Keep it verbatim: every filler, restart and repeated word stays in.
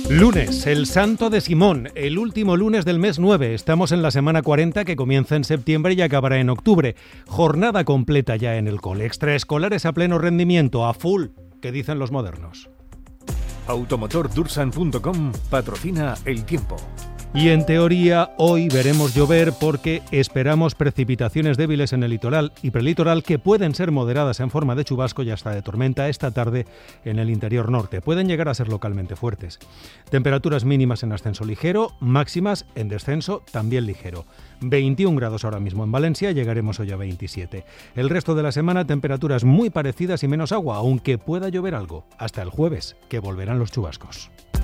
Lunes, el Santo de Simón, el último lunes del mes nueve. Estamos en la semana cuarenta que comienza en septiembre y acabará en octubre. Jornada completa ya en el cole. Extraescolares a pleno rendimiento, a full, que dicen los modernos. Automotor Dursan punto com patrocina El Tiempo. Y en teoría hoy veremos llover porque esperamos precipitaciones débiles en el litoral y prelitoral que pueden ser moderadas en forma de chubasco y hasta de tormenta esta tarde en el interior norte. Pueden llegar a ser localmente fuertes. Temperaturas mínimas en ascenso ligero, máximas en descenso también ligero. veintiún grados ahora mismo en Valencia, llegaremos hoy a veintisiete. El resto de la semana temperaturas muy parecidas y menos agua, aunque pueda llover algo. Hasta el jueves, que volverán los chubascos.